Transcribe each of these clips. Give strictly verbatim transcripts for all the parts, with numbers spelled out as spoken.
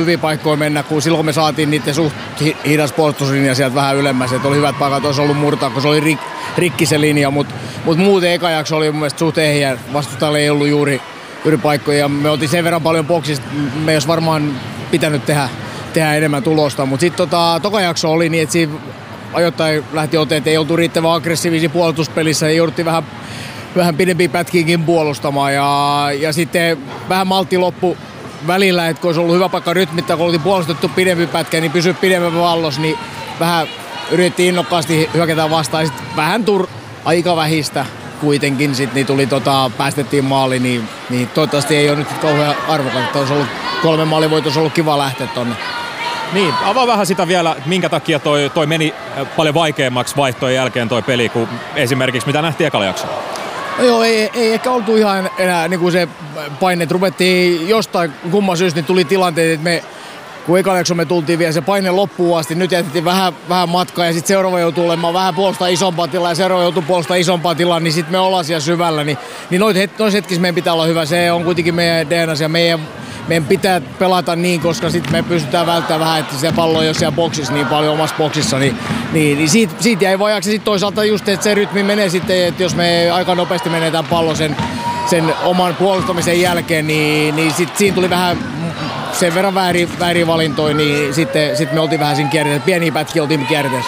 hyviä paikkoja mennä, kun silloin me saatiin niiden suht hidas puolustuslinja sieltä vähän ylemmäs, että oli hyvät paikat, olisi ollut murtaa, kun se oli rik, rikki se linja, mutta mut muuten eka jakso oli mun mielestä suht ehjä, vastustajalle ei ollut juuri, juuri paikkoja, ja me oltiin sen verran paljon boksista, me ei olisi varmaan pitänyt tehdä, tehdä enemmän tulosta, mutta sitten tota, toka jakso oli niin, että siinä ajoittain lähti ote, että ei oltu riittävän aggressiivisia puolustuspelissä, ja jouduttiin vähän, vähän pidempiä pätkiinkin puolustamaan, ja, ja sitten vähän maltti loppu välillä, että kun olisi ollut hyvä paikka rytmittää, kun oltiin puolustettu pidempi pätkä, niin pysyä pidemmän vallossa, niin vähän yritettiin innokkaasti hyökätä vastaan, ja sitten vähän tur aika vähistä kuitenkin sitten niin tuli tota, päästettiin maali, niin, niin toivottavasti ei ole nyt kauhean arvokasta, olisi ollut kolme maalivoita, olisi ollut kiva lähteä tonne. Niin, avaa vähän sitä vielä, minkä takia toi, toi meni paljon vaikeammaksi vaihtojen jälkeen toi peli, kuin esimerkiksi mitä nähtiin ekalla jaksolla. No joo, ei, ei ehkä oltu ihan enää niin kuin se paine, että ruvettiin jostain kumman syystä, niin tuli tilanteet, että me, kun ekalla jaksolla me tultiin vielä se paine loppuun asti, nyt jätettiin vähän, vähän matkaa ja sitten seuraava joutuu olemaan vähän puolustaa isompaa tilaa ja seuraava joutuu puolustaa isompaa tilaa, niin sitten me ollaan siellä syvällä, niin, niin noissa hetkissä meidän pitää olla hyvä, se on kuitenkin meidän D N A ja meidän Meidän pitää pelata niin, koska sitten me pystytään välttämään vähän, että se pallo ei ole siellä boksissa niin paljon omassa boksissa, niin, niin, niin siitä, siitä jäi vajaksi. Sitten toisaalta just, että se rytmi menee sitten, että jos me aika nopeasti menetään pallo sen, sen oman puolustamisen jälkeen, niin, niin sitten siinä tuli vähän sen verran väärin, väärin valintoja, niin sitten sit me oltiin vähän siinä kierteessä. Pieniä pätkiä oltiin kierteessä.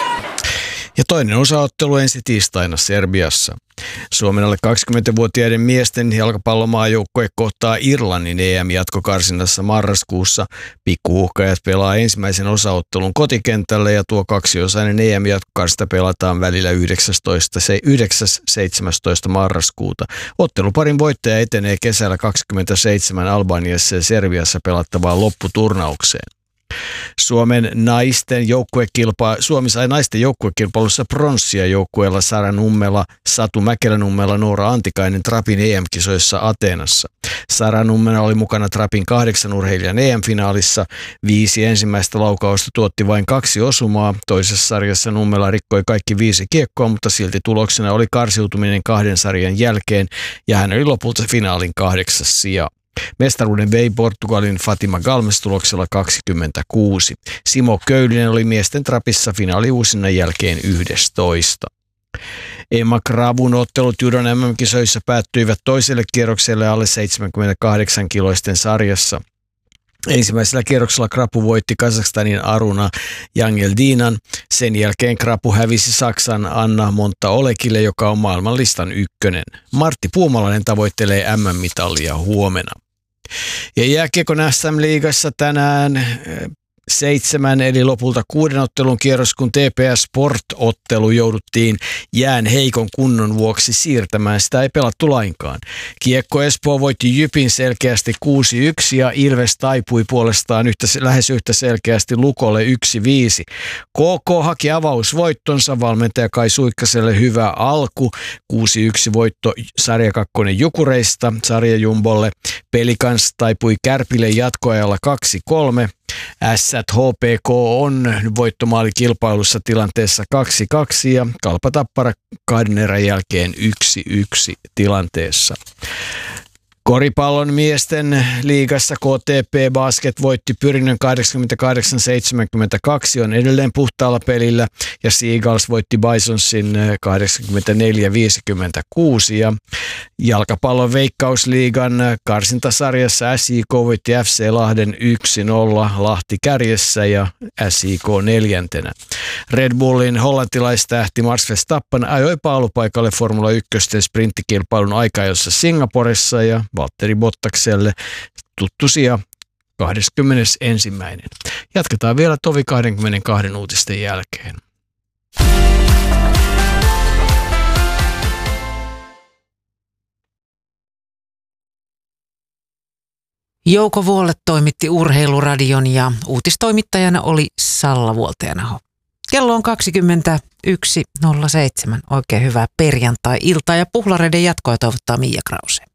Ja toinen osaottelu ensi tiistaina Serbiassa. Suomen alle kaksikymmentävuotiaiden miesten jalkapallomaajoukkue kohtaa Irlannin E M-jatkokarsinnassa marraskuussa. Pikkuuhkajat pelaa ensimmäisen osaottelun kotikentällä ja tuo kaksiosainen E M-jatkokarsinta pelataan välillä yhdeksästoista seitsemästoista marraskuuta. Otteluparin voittaja etenee kesällä kaksikymmentäseitsemän Albaniassa ja Serbiassa pelattavaan lopputurnaukseen. Suomen naisten joukkuekilpa, Suomi sai naisten joukkuekilpailussa pronssia joukkueella Sara Nummela, Satu Mäkelä-Nummela, Noora Antikainen Trapin E M-kisoissa Ateenassa. Sara Nummela oli mukana Trapin kahdeksan urheilijan E M-finaalissa. Viisi ensimmäistä laukausta tuotti vain kaksi osumaa. Toisessa sarjassa Nummela rikkoi kaikki viisi kiekkoa, mutta silti tuloksena oli karsiutuminen kahden sarjan jälkeen ja hän oli lopulta finaalin kahdeksas sija. Mestaruuden vei Portugalin Fatima Galmes tuloksella kaksikymmentäkuusi. Simo Köylinen oli miesten Trapissa finaaliuusinnan jälkeen yksitoista. Emma Kravun ottelut judon M M-kisoissa päättyivät toiselle kierrokselle alle seitsemänkymmentäkahdeksan kiloisten sarjassa. Ensimmäisellä kierroksella Krapu voitti Kazakstanin Aruna Jangeldinan. Sen jälkeen Krapu hävisi Saksan Anna Monta-Olekille, joka on maailmanlistan ykkönen. Martti Puumalainen tavoittelee M M-mitalia huomenna. Ja jääkiekon S M-liigassa tänään seitsemän eli lopulta kuuden ottelun kierros, kun T P S Sport-ottelu jouduttiin jään heikon kunnon vuoksi siirtämään. Sitä ei pelattu lainkaan. Kiekko Espoo voitti Jypin selkeästi kuusi yksi ja Ilves taipui puolestaan yhtä, lähes yhtä selkeästi Lukolle yksi viisi. K K haki avausvoittonsa, valmentaja Kai Suikkaselle hyvä alku. kuusi yksi voitto sarjakakkonen Jukureista sarjajumbolle. Pelikans taipui Kärpille jatkoajalla kaksi kolme. S H P K on voittomaalikilpailussa tilanteessa kaksi kaksi ja Kalpa Tappara kahden erän jälkeen yksi yksi tilanteessa. Koripallon miesten liigassa K T P Basket voitti Pyrinnön kahdeksankymmentäkahdeksan seitsemänkymmentäkaksi, on edelleen puhtaalla pelillä, ja Seagulls voitti Bisonsin kahdeksankymmentäneljä viisikymmentäkuusi. Ja jalkapallon Veikkausliigan karsintasarjassa S I K voitti F C Lahden yksi nolla, Lahti kärjessä ja S I K neljäntenä. Red Bullin hollantilaistähti Max Verstappen ajoi paalupaikalle Formula yksi sprinttikilpailun aikajossa Singaporessa ja Valtteri Bottakselle tuttu sija kahdeskymmenesensimmäinen. Jatketaan vielä tovi kaksikymmentäkaksi uutisten jälkeen. Jouko Vuolle toimitti Urheiluradion ja uutistoimittajana oli Salla Vuolteanaho. Kello on kaksikymmentäyksi nolla seitsemän. Oikein hyvää perjantai-iltaa ja Puhlareiden jatkoa toivottaa Mia Krause.